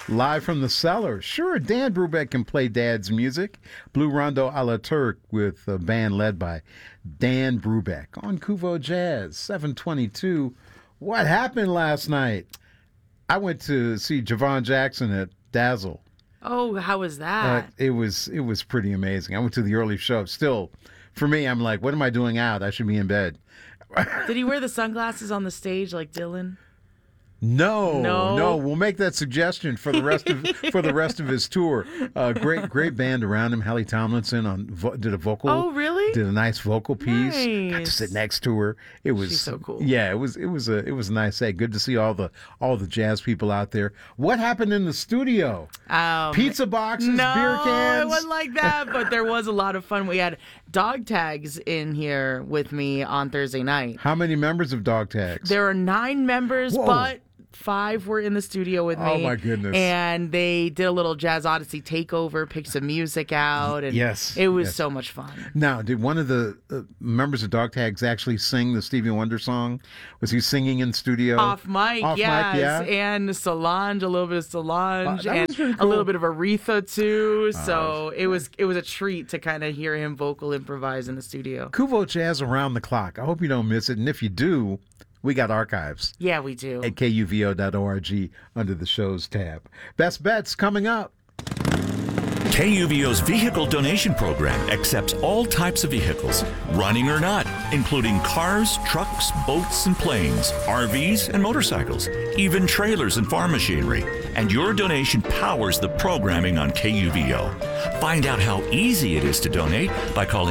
Live from the cellar. Sure, Dan Brubeck can play Dad's music. Blue Rondo a la Turk with a band led by Dan Brubeck on Kuvo Jazz, 722. What happened last night? I went to see Javon Jackson at Dazzle. Oh, how was that? It was pretty amazing. I went to the early show. Still, for me, I'm like, what am I doing out? I should be in bed. Did he wear the sunglasses on the stage like Dylan? No. We'll make that suggestion for the rest of his tour. Great band around him. Hallie Tomlinson did a vocal. Oh, really? Did a nice vocal piece. Nice. Got to sit next to her. She's so cool. Yeah, it was a nice set. Good to see all the jazz people out there. What happened in the studio? Pizza boxes, beer cans. No, it wasn't like that. But there was a lot of fun. We had dog tags in here with me on Thursday night. How many members of Dog Tags? There are 9 members, Whoa. but 5 were in the studio with me. Oh, my goodness. And they did a little Jazz Odyssey takeover, picked some music out. And Yes. It was so much fun. Now, did one of the members of Dog Tags actually sing the Stevie Wonder song? Was he singing in studio? Off mic, yes. Yeah? And Solange, a little bit of Solange, that and was really a cool. little bit of Aretha, too. So it was a treat to kind of hear him vocal improvise in the studio. Kuvo Jazz around the clock. I hope you don't miss it. And if you do, we got archives Yeah, we do. at kuvo.org under the shows tab. Best bets coming up. KUVO's vehicle donation program accepts all types of vehicles, running or not, including cars, trucks, boats, and planes, RVs, and motorcycles, even trailers and farm machinery. And your donation powers the programming on KUVO. Find out how easy it is to donate by calling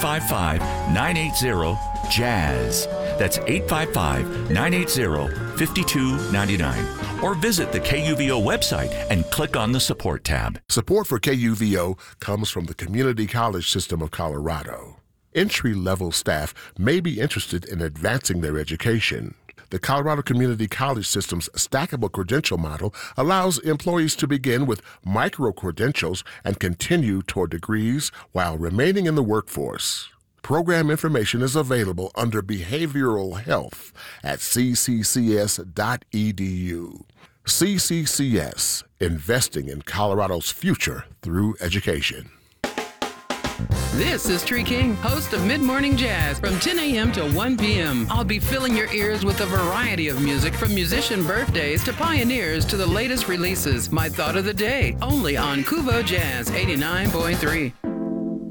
855-980-JAZZ. That's 855-980-5299. Or visit the KUVO website and click on the Support tab. Support for KUVO comes from the Community College System of Colorado. Entry-level staff may be interested in advancing their education. The Colorado Community College System's stackable credential model allows employees to begin with micro-credentials and continue toward degrees while remaining in the workforce. Program information is available under Behavioral Health at cccs.edu. CCCS, investing in Colorado's future through education. This is Tree King, host of Mid-Morning Jazz from 10 a.m. to 1 p.m. I'll be filling your ears with a variety of music from musician birthdays to pioneers to the latest releases. My thought of the day, only on Kuvo Jazz 89.3.